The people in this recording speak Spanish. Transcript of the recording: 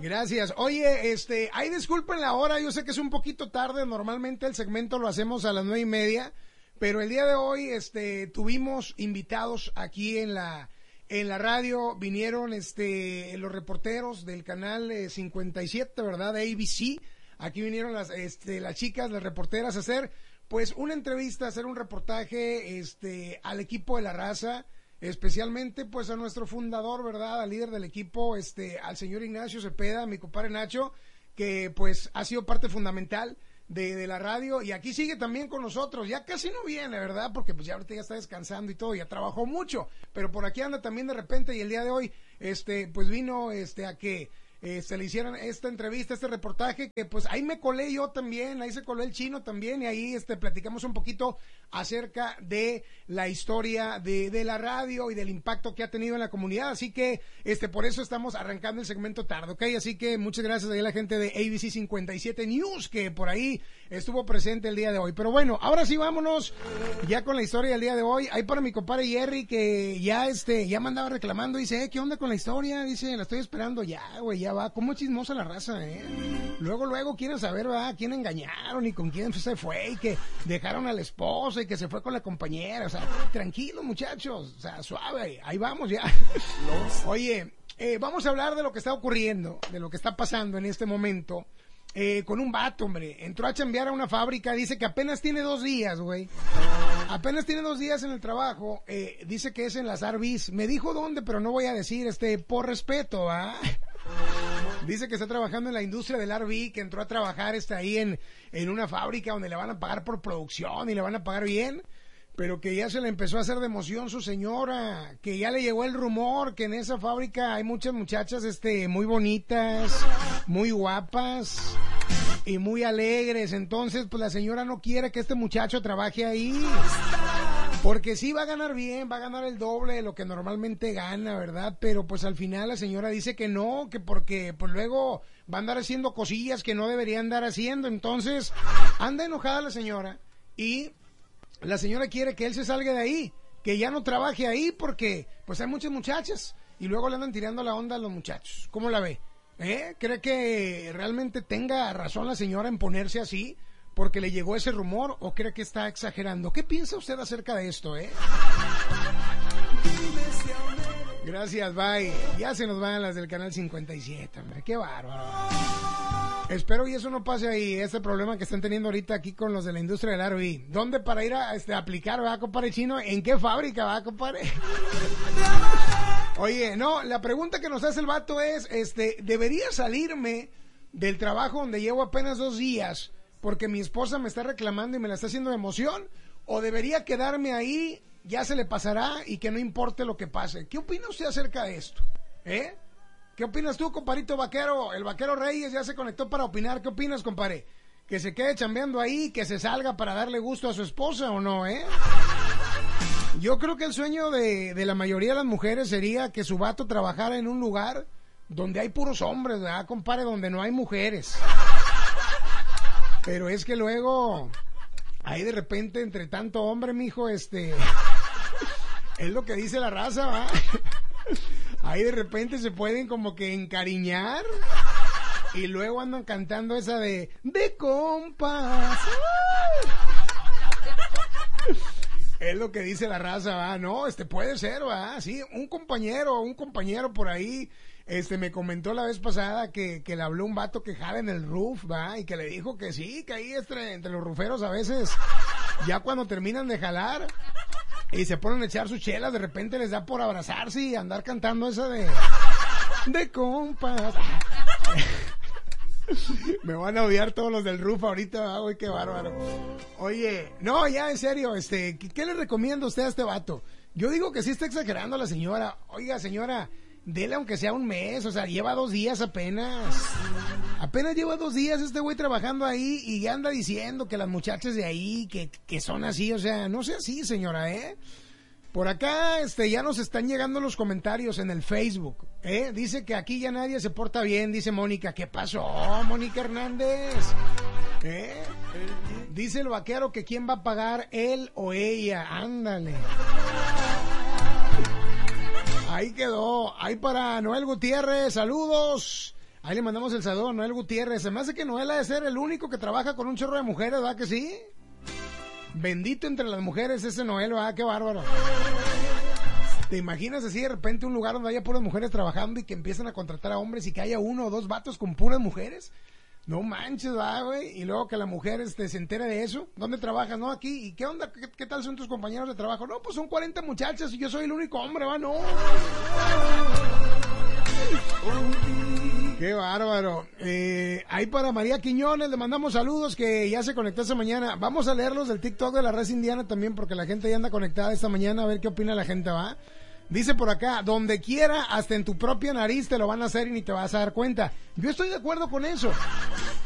Gracias. Oye, ay, disculpen la hora, yo sé que es un poquito tarde, normalmente el segmento lo hacemos a las 9:30, pero el día de hoy, tuvimos invitados aquí en la radio, vinieron, los reporteros del canal 57, ¿verdad? De ABC, aquí vinieron las chicas, las reporteras a hacer, pues, una entrevista, a hacer un reportaje, al equipo de La Raza, especialmente pues a nuestro fundador, ¿verdad? Al líder del equipo, al señor Ignacio Cepeda, mi compadre Nacho, que pues ha sido parte fundamental de la radio y aquí sigue también con nosotros, ya casi no viene, ¿verdad? Porque pues ya ahorita ya está descansando y todo, ya trabajó mucho, pero por aquí anda también de repente y el día de hoy, pues vino, a que se le hicieron esta entrevista, este reportaje, que pues ahí me colé yo también, ahí se coló el Chino también, y ahí platicamos un poquito acerca de la historia de la radio y del impacto que ha tenido en la comunidad, así que por eso estamos arrancando el segmento tarde, ¿ok? Así que muchas gracias a la gente de ABC 57 News, que por ahí estuvo presente el día de hoy, pero bueno, ahora sí vámonos ya con la historia del día de hoy. Ahí para mi compadre Jerry, que ya ya me andaba reclamando, dice, ¿qué onda con la historia? Dice, la estoy esperando ya, güey, ya va, cómo chismosa la raza, luego quieren saber, ¿verdad? ¿Quién engañaron y con quién se fue? Y que dejaron a la esposa y que se fue con la compañera, o sea, tranquilos muchachos, o sea, suave, ahí vamos ya. Oye, vamos a hablar de lo que está ocurriendo, de lo que está pasando en este momento, con un vato, hombre, entró a chambear a una fábrica, dice que apenas tiene 2 días, güey, apenas tiene 2 días en el trabajo, dice que es en las RVs, me dijo dónde, pero no voy a decir, por respeto, ¿va? Dice que está trabajando en la industria del RV, que entró a trabajar ahí en una fábrica donde le van a pagar por producción y le van a pagar bien, pero que ya se le empezó a hacer de emoción su señora, que ya le llegó el rumor que en esa fábrica hay muchas muchachas muy bonitas, muy guapas y muy alegres, entonces pues la señora no quiere que este muchacho trabaje ahí. Porque sí va a ganar bien, va a ganar el doble de lo que normalmente gana, ¿verdad? Pero pues al final la señora dice que no, que porque pues luego va a andar haciendo cosillas que no debería andar haciendo. Entonces anda enojada la señora y la señora quiere que él se salga de ahí, que ya no trabaje ahí porque pues hay muchas muchachas y luego le andan tirando la onda a los muchachos. ¿Cómo la ve? ¿Cree que realmente tenga razón la señora en ponerse así? ¿Porque le llegó ese rumor o cree que está exagerando? ¿Qué piensa usted acerca de esto, Gracias, bye. Ya se nos van las del canal 57, hombre. Qué bárbaro. Espero y eso no pase ahí, ese problema que están teniendo ahorita aquí con los de la industria del RV. ¿Dónde para ir a aplicar, va, compadre Chino? ¿En qué fábrica, va, compadre? Oye, no, la pregunta que nos hace el vato es, ¿debería salirme del trabajo donde llevo apenas 2 días? Porque mi esposa me está reclamando y me la está haciendo de emoción, o debería quedarme ahí, ya se le pasará y que no importe lo que pase. ¿Qué opina usted acerca de esto? ¿Qué opinas tú, compadrito vaquero? El vaquero Reyes ya se conectó para opinar. ¿Qué opinas, compadre? ¿Que se quede chambeando ahí, que se salga para darle gusto a su esposa o no, Yo creo que el sueño de la mayoría de las mujeres sería que su vato trabajara en un lugar donde hay puros hombres, ¿verdad, compadre? Donde no hay mujeres. Pero es que luego, ahí de repente, entre tanto hombre, mijo, es lo que dice la raza, ¿va? Ahí de repente se pueden como que encariñar y luego andan cantando esa de compas. Es lo que dice la raza, ¿va? No, puede ser, ¿va? Sí, un compañero por ahí, me comentó la vez pasada que le habló un vato que jala en el roof, ¿va? Y que le dijo que sí, que ahí entre los ruferos a veces, ya cuando terminan de jalar y se ponen a echar sus chelas, de repente les da por abrazarse y andar cantando esa de compas. Me van a odiar todos los del roof ahorita, güey, qué bárbaro. Oye, no, ya en serio, ¿qué le recomienda usted a este vato? Yo digo que sí está exagerando la señora. Oiga, señora, dele aunque sea 1 mes, o sea, lleva 2 días apenas. Apenas lleva 2 días este güey trabajando ahí y ya anda diciendo que las muchachas de ahí, que son así, o sea, no sea así, señora, Por acá, ya nos están llegando los comentarios en el Facebook, Dice que aquí ya nadie se porta bien, dice Mónica. ¿Qué pasó, Mónica Hernández? Dice el vaquero que quién va a pagar, él o ella. Ándale. Ahí quedó. Ahí para Noel Gutiérrez, saludos. Ahí le mandamos el saludo a Noel Gutiérrez. Se me hace que Noel ha de ser el único que trabaja con un chorro de mujeres, ¿verdad que sí? Bendito entre las mujeres ese Noel, ¿verdad? Qué bárbaro. ¿Te imaginas así de repente un lugar donde haya puras mujeres trabajando y que empiezan a contratar a hombres y que haya 1 o 2 vatos con puras mujeres? No manches, va, güey. Y luego que la mujer se entera de eso. ¿Dónde trabajas? No, aquí. ¿Y qué onda? ¿Qué tal son tus compañeros de trabajo? No, pues son 40 muchachas y yo soy el único hombre, va, no. Qué bárbaro. Ahí para María Quiñones le mandamos saludos, que ya se conectó esta mañana. Vamos a leerlos del TikTok de la Raza Indiana también, porque la gente ya anda conectada esta mañana, a ver qué opina la gente, va. Dice por acá, donde quiera, hasta en tu propia nariz te lo van a hacer y ni te vas a dar cuenta. Yo estoy de acuerdo con eso.